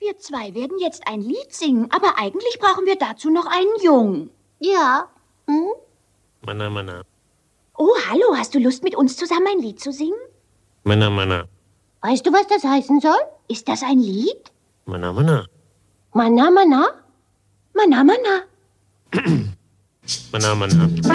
Wir zwei werden jetzt ein Lied singen, aber eigentlich brauchen wir dazu noch einen Jungen. Ja. Mana, mana. Oh, hallo, hast du Lust, mit uns zusammen ein Lied zu singen? Mana, mana. Weißt du, was das heißen soll? Ist das ein Lied? Mana, mana. Mana, mana? Mana, mana. Mana, mana.